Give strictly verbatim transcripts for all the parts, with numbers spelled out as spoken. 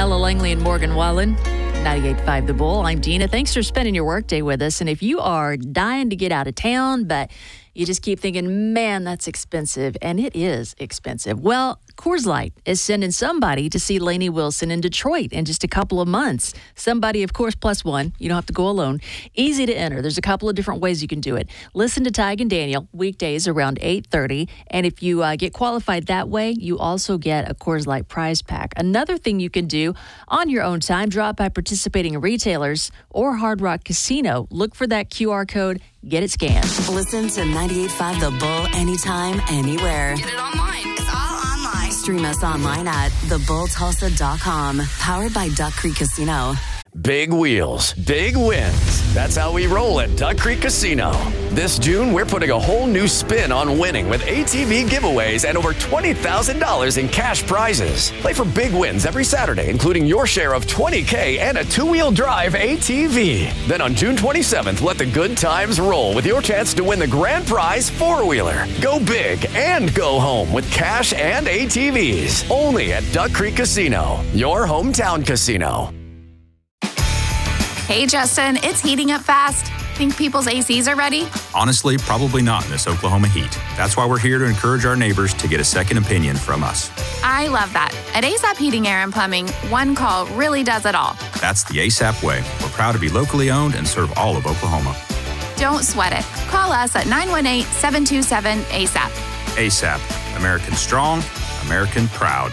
Ella Langley and Morgan Wallen. ninety-eight point five The Bull. I'm Dina. Thanks for spending your workday with us. And if you are dying to get out of town, but you just keep thinking, man, that's expensive, and it is expensive. Well, Coors Light is sending somebody to see Lainey Wilson in Detroit in just a couple of months. Somebody, of course, plus one. You don't have to go alone. Easy to enter. There's a couple of different ways you can do it. Listen to Tig and Daniel weekdays around eight thirty. And if you uh, get qualified that way, you also get a Coors Light prize pack. Another thing you can do on your own time, drop by participating retailers or Hard Rock Casino. Look for that Q R code. Get it scanned. Listen to ninety-eight point five The Bull anytime, anywhere. Get it online. It's all online. Stream us online at the bull tulsa dot com. Powered by Duck Creek Casino. Big wheels, big wins. That's how we roll at Duck Creek Casino. This June, we're putting a whole new spin on winning with A T V giveaways and over twenty thousand dollars in cash prizes. Play for big wins every Saturday, including your share of twenty K and a two-wheel drive A T V. Then on June twenty-seventh, let the good times roll with your chance to win the grand prize four-wheeler. Go big and go home with cash and A T Vs. Only at Duck Creek Casino, your hometown casino. Hey, Justin, it's heating up fast. Think people's A Cs are ready? Honestly, probably not in this Oklahoma heat. That's why we're here to encourage our neighbors to get a second opinion from us. I love that. At ASAP Heating, Air, and Plumbing, one call really does it all. That's the ASAP way. We're proud to be locally owned and serve all of Oklahoma. Don't sweat it. Call us at nine one eight, seven two seven, A S A P. ASAP. American strong, American proud.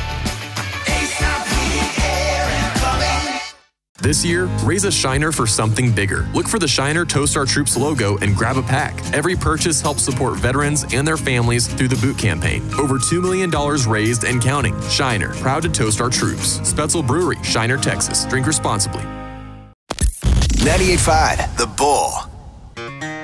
This year, raise a Shiner for something bigger. Look for the Shiner Toast Our Troops logo and grab a pack. Every purchase helps support veterans and their families through the boot campaign. Over two million dollars raised and counting. Shiner, proud to toast our troops. Spetzel Brewery, Shiner, Texas. Drink responsibly. ninety-eight point five The Bull.